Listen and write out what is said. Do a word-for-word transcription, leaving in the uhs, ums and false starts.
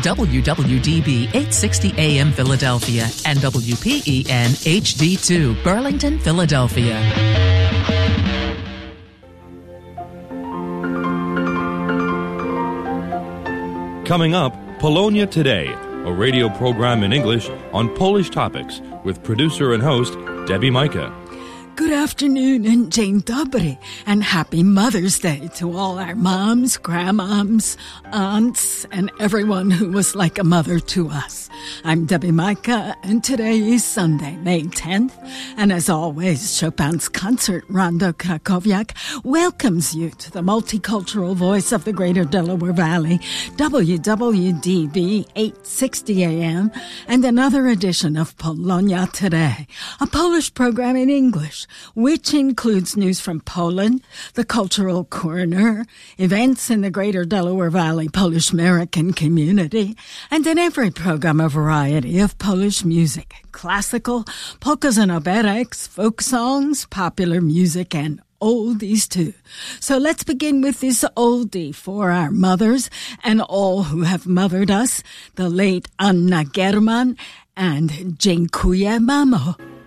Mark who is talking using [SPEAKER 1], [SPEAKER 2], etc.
[SPEAKER 1] W W D B eight sixty A M Philadelphia and W P E N H D two Burlington, Philadelphia.
[SPEAKER 2] Coming up, Polonia Today, a radio program in English on Polish topics with producer and host Debbie Micah.
[SPEAKER 3] Good afternoon and dzień dobry, and happy Mother's Day to all our moms, grandmoms, aunts, and everyone who was like a mother to us. I'm Debbie Micah, and today is Sunday, May tenth, and as always, Chopin's concert, Rondo Krakowiak, welcomes you to the multicultural voice of the Greater Delaware Valley, W W D B eight sixty A M, and another edition of Polonia Today, a Polish program in English, which includes news from Poland, the Cultural Corner, events in the Greater Delaware Valley Polish American community, and in every program a variety of Polish music, classical, polkas and operets, folk songs, popular music, and oldies too. So let's begin with this oldie for our mothers and all who have mothered us, the late Anna German and Dziękuję Mamo.